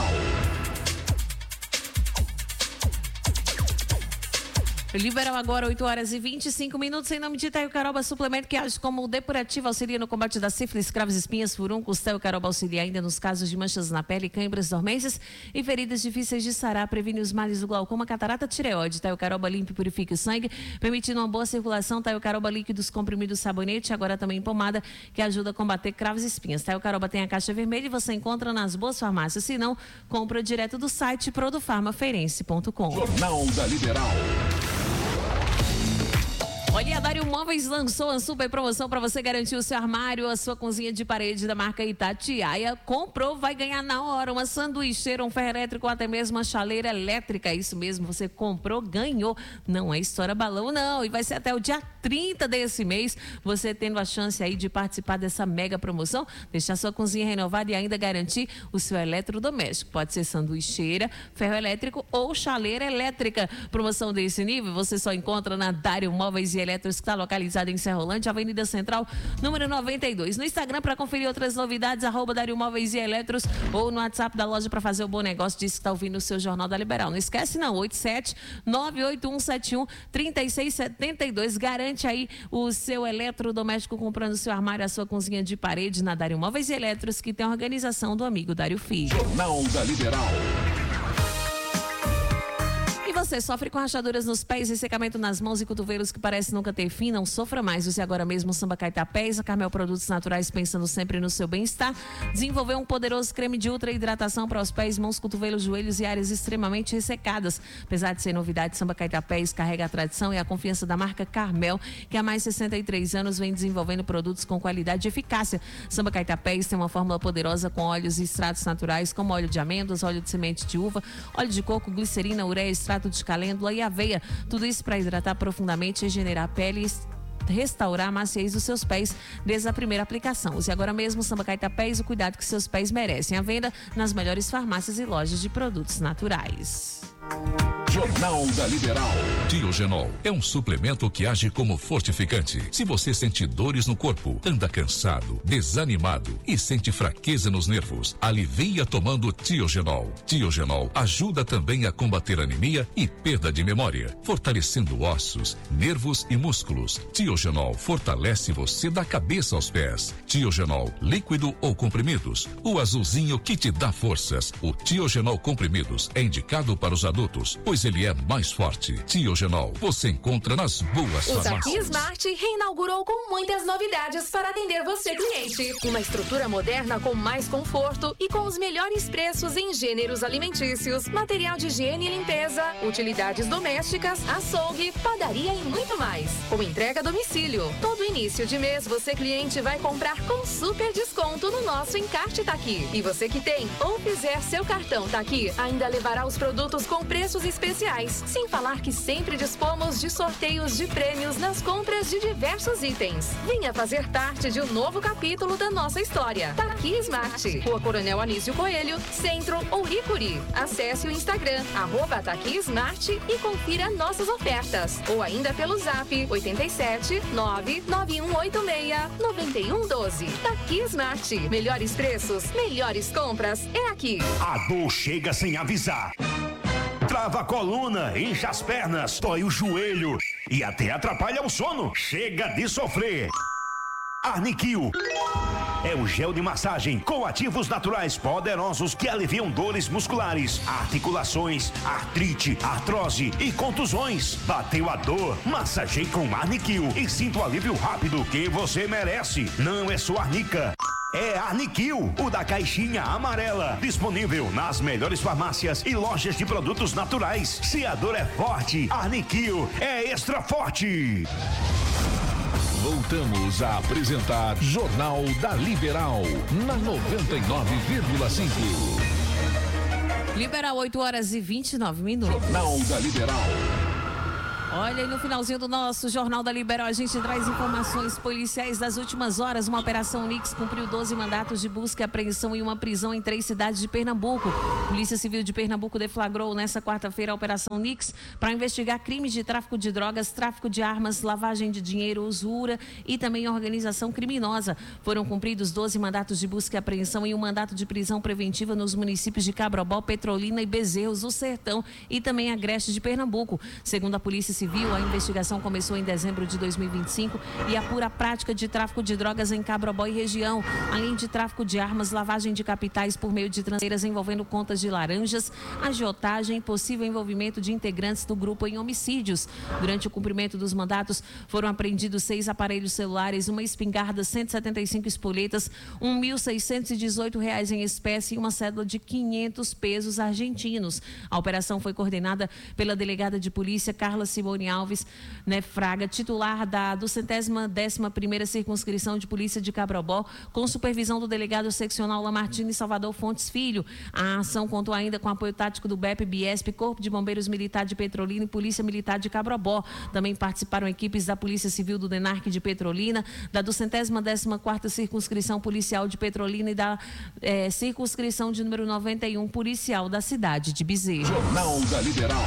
Liberal agora, oito horas e vinte e cinco minutos, em nome de Taio Caroba, suplemento que age como depurativo, auxilia no combate da sífilis, cravos, espinhas, furúnculos. Taio Caroba auxilia ainda nos casos de manchas na pele, câimbras, dormências e feridas difíceis de sarar, previne os males do glaucoma, catarata, tireoide. Taio Caroba limpa e purifica o sangue, permitindo uma boa circulação. Taio Caroba líquidos, comprimidos, sabonete, agora também pomada, que ajuda a combater cravos e espinhas. Taio Caroba tem a caixa vermelha e você encontra nas boas farmácias, se não, compra direto do site produfarma feirense ponto com. Jornal da Liberal. Olha, a Dário Móveis lançou uma super promoção para você garantir o seu armário, a sua cozinha de parede da marca Itatiaia. Comprou, vai ganhar na hora uma sanduicheira, um ferro elétrico ou até mesmo uma chaleira elétrica. Isso mesmo, você comprou, ganhou. Não é história balão, não. E vai ser até o dia trinta desse mês, você tendo a chance aí de participar dessa mega promoção, deixar sua cozinha renovada e ainda garantir o seu eletrodoméstico. Pode ser sanduicheira, ferro elétrico ou chaleira elétrica. Promoção desse nível você só encontra na Dário Móveis e Eletros, que está localizada em Serrolândia, Avenida Central, número noventa e dois. No Instagram, para conferir outras novidades, arroba Dário Móveis e Eletros, ou no WhatsApp da loja para fazer o bom negócio. Diz que está ouvindo o seu Jornal da Liberal. Não esquece não, oito sete nove oito um sete um três seis sete dois. Garante aí o seu eletrodoméstico comprando o seu armário, a sua cozinha de parede na Dário Móveis e Eletros, que tem a organização do amigo Dário Filho. Jornal da Liberal. Você sofre com rachaduras nos pés, ressecamento nas mãos e cotovelos que parece nunca ter fim? Não sofra mais. Use agora mesmo Samba Caetá Pés. A Carmel Produtos Naturais, pensando sempre no seu bem-estar. Desenvolveu um poderoso creme de ultra hidratação para os pés, mãos, cotovelos, joelhos e áreas extremamente ressecadas. Apesar de ser novidade, Samba Caetá Pés carrega a tradição e a confiança da marca Carmel, que há mais de sessenta e três anos vem desenvolvendo produtos com qualidade e eficácia. Samba Caetá Pés tem uma fórmula poderosa com óleos e extratos naturais, como óleo de amêndoas, óleo de semente de uva, óleo de coco, glicerina, ureia, extrato de calêndula e aveia. Tudo isso para hidratar profundamente, regenerar a pele restaurar a maciez dos seus pés desde a primeira aplicação. Use agora mesmo o Samba Caeta Pés, o cuidado que seus pés merecem. À venda nas melhores farmácias e lojas de produtos naturais. Jornal da Liberal. Tiogenol é um suplemento que age como fortificante. Se você sente dores no corpo, anda cansado, desanimado e sente fraqueza nos nervos, alivia tomando Tiogenol. Tiogenol ajuda também a combater anemia e perda de memória, fortalecendo ossos, nervos e músculos. Tiogenol fortalece você da cabeça aos pés. Tiogenol, líquido ou comprimidos, o azulzinho que te dá forças. O Tiogenol comprimidos é indicado para os adultos, pois ele é mais forte. Tiogenol, você encontra nas boas farmácias. farmácias. O Taqui Smart reinaugurou com muitas novidades para atender você, cliente. Uma estrutura moderna com mais conforto e com os melhores preços em gêneros alimentícios, material de higiene e limpeza, utilidades domésticas, açougue, padaria e muito mais. Com entrega a domicílio. Todo início de mês você, cliente, vai comprar com super desconto no nosso encarte Taqui. E você que tem ou fizer seu cartão Taqui, ainda levará os produtos com preços especiais. Sem falar que sempre dispomos de sorteios de prêmios nas compras de diversos itens. Venha fazer parte de um novo capítulo da nossa história. Taqui Smart. Rua Coronel Anísio Coelho, Centro, Ouricuri. Acesse o Instagram, arroba Taqui Smart e confira nossas ofertas. Ou ainda pelo zap oito sete nove nove um oito seis nove um um dois. Taqui Smart. Melhores preços, melhores compras é aqui. A dor chega sem avisar. Trava a coluna, incha as pernas, dói o joelho e até atrapalha o sono. Chega de sofrer. Arniquil é o gel de massagem com ativos naturais poderosos que aliviam dores musculares, articulações, artrite, artrose e contusões. Bateu a dor? Massageie com Arniquil e sinta o alívio rápido que você merece. Não é só arnica. É Arniquil, o da caixinha amarela. Disponível nas melhores farmácias e lojas de produtos naturais. Se a dor é forte, Arniquil é extra forte. Voltamos a apresentar Jornal da Liberal, na noventa e nove vírgula cinco. Liberal, oito horas e vinte e nove minutos. Jornal da Liberal. Olha, e no finalzinho do nosso Jornal da Liberal, a gente traz informações policiais das últimas horas. Uma operação Nix cumpriu doze mandatos de busca e apreensão em uma prisão em três cidades de Pernambuco. Polícia Civil de Pernambuco deflagrou nesta quarta-feira a operação Nix para investigar crimes de tráfico de drogas, tráfico de armas, lavagem de dinheiro, usura e também organização criminosa. Foram cumpridos doze mandatos de busca e apreensão e um mandato de prisão preventiva nos municípios de Cabrobó, Petrolina e Bezerros do Sertão e também Agreste de Pernambuco. Segundo a Polícia Civil, a investigação começou em dezembro de dois mil e vinte e cinco e apura a prática de tráfico de drogas em Cabrobó e região, além de tráfico de armas, lavagem de capitais por meio de transferências envolvendo contas de laranjas, agiotagem e possível envolvimento de integrantes do grupo em homicídios. Durante o cumprimento dos mandatos, foram apreendidos seis aparelhos celulares, uma espingarda, cento e setenta e cinco espoletas, mil seiscentos e dezoito reais em espécie e uma cédula de quinhentos pesos argentinos. A operação foi coordenada pela delegada de polícia Carla Simone Alves, né, Fraga, titular da duzentésima décima primeira circunscrição de polícia de Cabrobó, com supervisão do delegado seccional Lamartine Salvador Fontes Filho. A ação contou ainda com apoio tático do B E P, Biesp, Corpo de Bombeiros Militar de Petrolina e Polícia Militar de Cabrobó. Também participaram equipes da Polícia Civil do DENARC de Petrolina, da duzentésima décima quarta circunscrição policial de Petrolina e da eh, circunscrição de número noventa e um policial da cidade de Bezerros. Jornal da Liberal.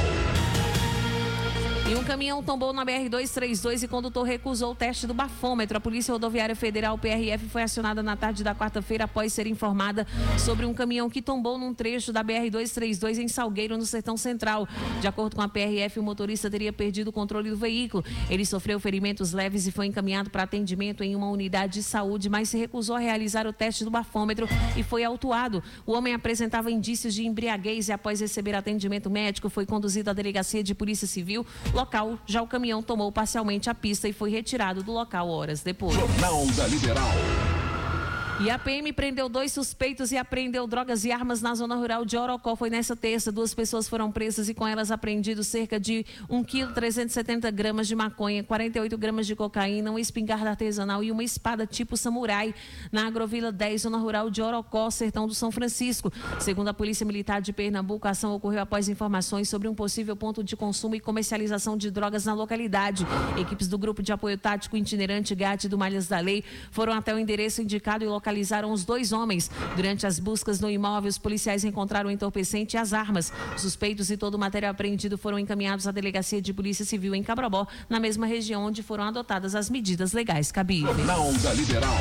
E um caminhão tombou na B R duzentos e trinta e dois e o condutor recusou o teste do bafômetro. A Polícia Rodoviária Federal, P R F, foi acionada na tarde da quarta-feira após ser informada sobre um caminhão que tombou num trecho da B R duzentos e trinta e dois em Salgueiro, no Sertão Central. De acordo com a P R F, o motorista teria perdido o controle do veículo. Ele sofreu ferimentos leves e foi encaminhado para atendimento em uma unidade de saúde, mas se recusou a realizar o teste do bafômetro e foi autuado. O homem apresentava indícios de embriaguez e, após receber atendimento médico, foi conduzido à delegacia de Polícia Civil. Local, já o caminhão tomou parcialmente a pista e foi retirado do local horas depois. Jornal da Liberal. E a P M prendeu dois suspeitos e apreendeu drogas e armas na zona rural de Orocó. Foi nessa terça. Duas pessoas foram presas e com elas apreendidos cerca de um quilo trezentos e setenta gramas de maconha, quarenta e oito gramas de cocaína, uma espingarda artesanal e uma espada tipo samurai na Agrovila dez, zona rural de Orocó, sertão do São Francisco. Segundo a Polícia Militar de Pernambuco, a ação ocorreu após informações sobre um possível ponto de consumo e comercialização de drogas na localidade. Equipes do Grupo de Apoio Tático Itinerante G A T do Malhas da Lei foram até o endereço indicado e localizaram os dois homens. Durante as buscas no imóvel, os policiais encontraram o entorpecente e as armas. Os suspeitos e todo o material apreendido foram encaminhados à Delegacia de Polícia Civil em Cabrobó, na mesma região onde foram adotadas as medidas legais cabíveis. Jornal da Liberal.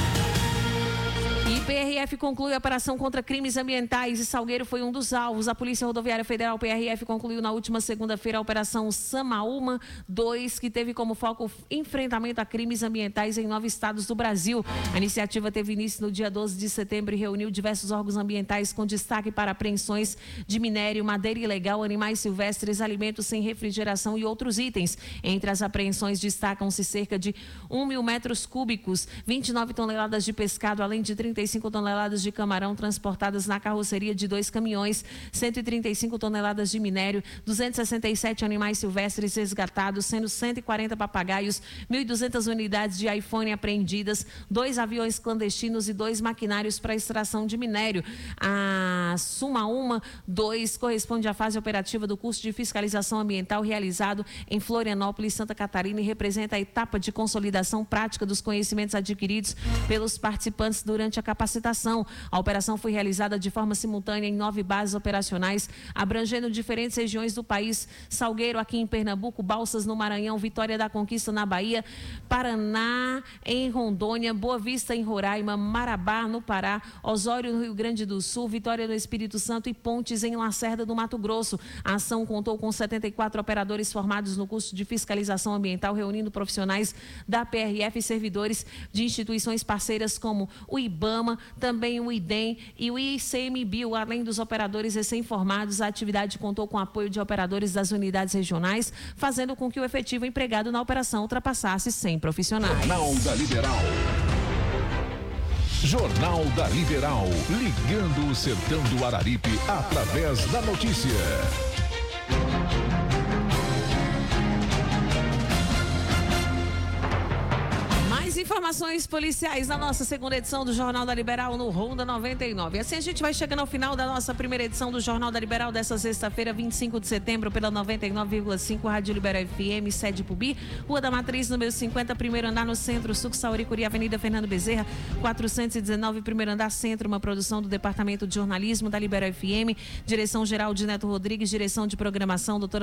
E P R F conclui a operação contra crimes ambientais e Salgueiro foi um dos alvos. A Polícia Rodoviária Federal, P R F, concluiu na última segunda-feira a operação Samaúma dois, que teve como foco o enfrentamento a crimes ambientais em nove estados do Brasil. A iniciativa teve início no dia doze de setembro e reuniu diversos órgãos ambientais com destaque para apreensões de minério, madeira ilegal, animais silvestres, alimentos sem refrigeração e outros itens. Entre as apreensões destacam-se cerca de um mil metros cúbicos, vinte e nove toneladas de pescado, além de trinta e cinco toneladas de camarão transportadas na carroceria de dois caminhões, cento e trinta e cinco toneladas de minério, duzentos e sessenta e sete animais silvestres resgatados, sendo cento e quarenta papagaios, mil e duzentas unidades de iPhone apreendidas, dois aviões clandestinos e dois maquinários para extração de minério. A Samaúma dois corresponde à fase operativa do curso de fiscalização ambiental realizado em Florianópolis, Santa Catarina, e representa a etapa de consolidação prática dos conhecimentos adquiridos pelos participantes durante a capacitação. A operação foi realizada de forma simultânea em nove bases operacionais, abrangendo diferentes regiões do país: Salgueiro, aqui em Pernambuco, Balsas, no Maranhão, Vitória da Conquista, na Bahia, Paraná, em Rondônia, Boa Vista, em Roraima, Marabá, no Pará, Osório, no Rio Grande do Sul, Vitória no Espírito Santo e Pontes, em Lacerda, do Mato Grosso. A ação contou com setenta e quatro operadores formados no curso de fiscalização ambiental, reunindo profissionais da P R F e servidores de instituições parceiras como o IBAMA, também o IDEM e o ICMBio. Além dos operadores recém-formados, a atividade contou com apoio de operadores das unidades regionais, fazendo com que o efetivo empregado na operação ultrapassasse cem profissionais. Jornal da Liberal. Jornal da Liberal, ligando o sertão do Araripe através da notícia. Informações policiais na nossa segunda edição do Jornal da Liberal no Ronda noventa e nove. Assim a gente vai chegando ao final da nossa primeira edição do Jornal da Liberal dessa sexta-feira, vinte e cinco de setembro, pela noventa e nove vírgula cinco Rádio Liberal F M, sede Pubi, Rua da Matriz, número cinquenta, primeiro andar, no centro, Sucursal Uricuri, Avenida Fernando Bezerra, quatrocentos e dezenove, primeiro andar, centro, uma produção do Departamento de Jornalismo da Liberal F M, direção geral de Neto Rodrigues, direção de programação, doutora